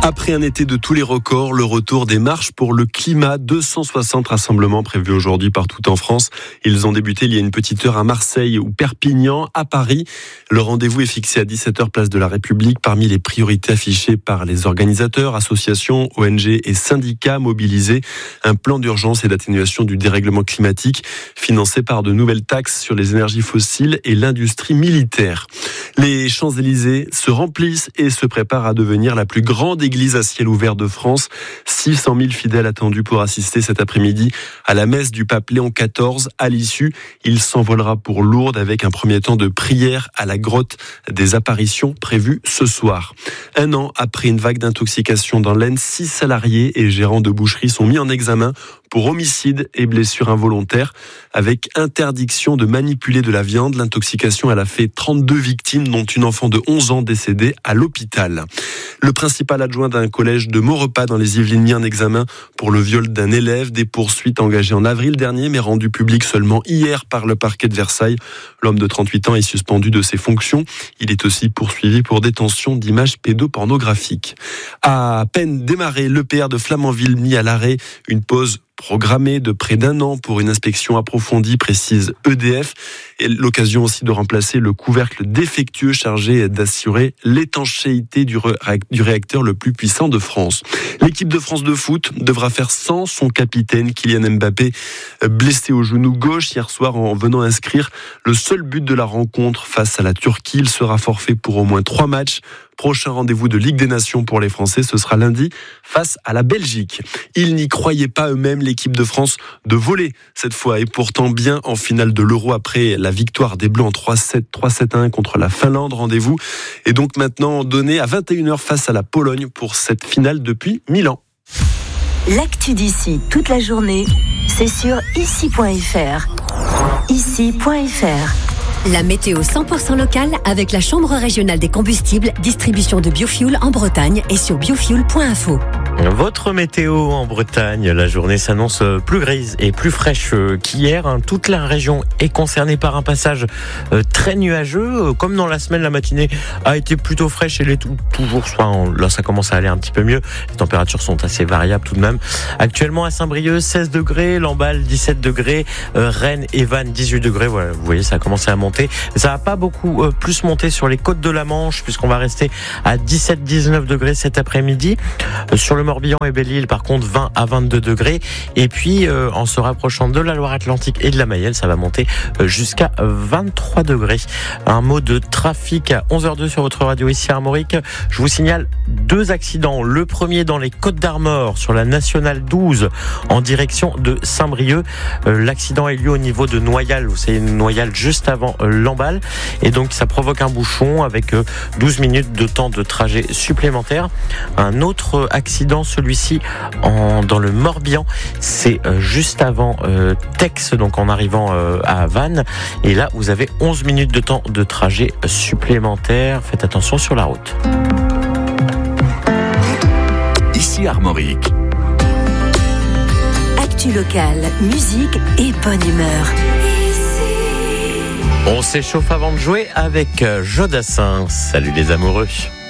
Après un été de tous les records, le retour des marches pour le climat. 260 rassemblements prévus aujourd'hui partout en France. Ils ont débuté il y a une petite heure à Marseille ou Perpignan. À Paris, le rendez-vous est fixé à 17h place de la République. Parmi les priorités affichées par les organisateurs, associations, ONG et syndicats mobilisés, un plan d'urgence et d'atténuation du dérèglement climatique financé par de nouvelles taxes sur les énergies fossiles et l'industrie militaire. Les Champs-Élysées se remplissent et se préparent à devenir la plus grande église à ciel ouvert de France. 600 000 fidèles attendus pour assister cet après-midi à la messe du pape Léon XIV. À l'issue, il s'envolera pour Lourdes avec un premier temps de prière à la grotte des apparitions prévues ce soir. Un an après une vague d'intoxication dans l'Aisne, 6 salariés et gérants de boucherie sont mis en examen pour homicide et blessure involontaire avec interdiction de manipuler de la viande. L'intoxication, elle a fait 32 victimes, dont une enfant de 11 ans décédée à l'hôpital. Le principal adjoint d'un collège de Maurepas dans les Yvelines mis en examen pour le viol d'un élève. Des poursuites engagées en avril dernier, mais rendues publiques seulement hier par le parquet de Versailles. L'homme de 38 ans est suspendu de ses fonctions. Il est aussi poursuivi pour détention d'images pédopornographiques. À peine démarré, l'EPR de Flamanville mis à l'arrêt. Une pause programmée de près d'un an pour une inspection approfondie, précise EDF. Et l'occasion aussi de remplacer le couvercle défectueux chargé d'assurer l'étanchéité du réacteur le plus puissant de France. L'équipe de France de foot devra faire sans son capitaine Kylian Mbappé, blessé au genou gauche hier soir en venant inscrire le seul but de la rencontre face à la Turquie. Il sera forfait pour au moins 3 matchs. Prochain rendez-vous de Ligue des Nations pour les Français, ce sera lundi face à la Belgique. Ils n'y croyaient pas eux-mêmes, l'équipe de France de volley cette fois est pourtant bien en finale de l'Euro après la victoire des Bleus en 3-7, 3-7-1 contre la Finlande. Rendez-vous est donc maintenant donné à 21h face à la Pologne pour cette finale depuis Milan. L'actu d'ici toute la journée, c'est sur ici.fr. Ici.fr. La météo 100% locale avec la Chambre régionale des combustibles, distribution de biofuel en Bretagne et sur biofuel.info. Votre météo en Bretagne, la journée s'annonce plus grise et plus fraîche qu'hier. Toute la région est concernée par un passage très nuageux. Comme dans la semaine, la matinée a été plutôt fraîche et elle est toujours là ça commence à aller un petit peu mieux. Les températures sont assez variables tout de même. Actuellement à Saint-Brieuc, 16 degrés, Lamballe 17 degrés, Rennes et Vannes 18 degrés. Voilà, vous voyez, ça a commencé à monter. Ça va pas beaucoup plus monter sur les côtes de la Manche puisqu'on va rester à 17-19 degrés cet après-midi. Sur le Morbihan et Belle-Île, par contre, 20 à 22 degrés. Et puis, en se rapprochant de la Loire-Atlantique et de la Mayenne, ça va monter jusqu'à 23 degrés. Un mot de trafic à 11h02 sur votre radio ici à Armorique. Je vous signale 2 accidents. Le premier dans les Côtes-d'Armor, sur la Nationale 12, en direction de Saint-Brieuc. L'accident a eu lieu au niveau de Noyal. Vous savez, Noyal juste avant Lamballe. Et donc, ça provoque un bouchon avec 12 minutes de temps de trajet supplémentaire. Un autre accident, celui-ci dans le Morbihan, c'est juste avant Tex, donc en arrivant à Vannes. Et là, vous avez 11 minutes de temps de trajet supplémentaire. Faites attention sur la route. Ici Armorique. Actu locale, musique et bonne humeur. On s'échauffe avant de jouer avec Jodassin. Salut les amoureux.